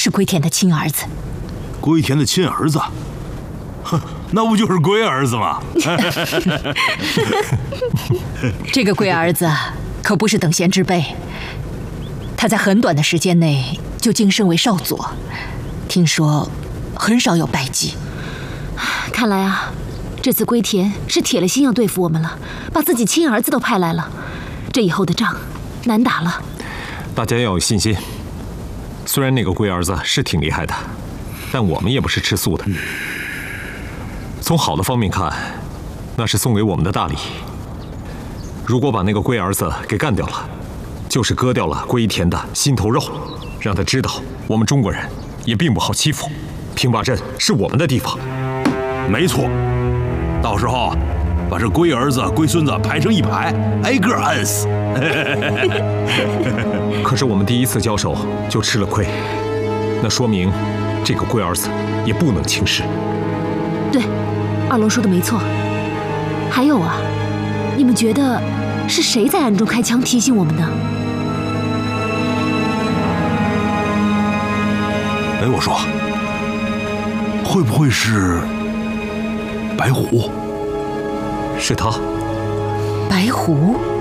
是龟田的亲儿子。 龟田的亲儿子？哼，那不就是龟儿子吗？ 这个龟儿子可不是等闲之辈，他在很短的时间内就晋升为少佐，听说很少有败绩。 看来啊，这次龟田是铁了心要对付我们了，把自己亲儿子都派来了，这以后的仗难打了。 大家要有信心，虽然那个龟儿子是挺厉害的，但我们也不是吃素的。从好的方面看，那是送给我们的大礼。如果把那个龟儿子给干掉了，就是割掉了龟田的心头肉，让他知道我们中国人也并不好欺负，平坝镇是我们的地方。 没错，到时候把这龟儿子、龟孙子排成一排，挨个按死。 可是我们第一次交手就吃了亏，那说明这个龟儿子也不能轻视。 对，二龙说的没错。还有啊，你们觉得是谁在暗中开枪提醒我们呢？ 哎，我说，会不会是白虎？ 是他。 白狐？